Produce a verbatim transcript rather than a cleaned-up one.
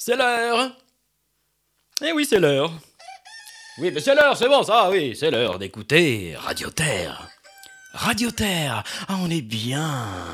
C'est l'heure. Eh oui, c'est l'heure. Oui, mais c'est l'heure, c'est bon ça, oui, c'est l'heure d'écouter Radio Terre. Radio Terre, ah, on est bien.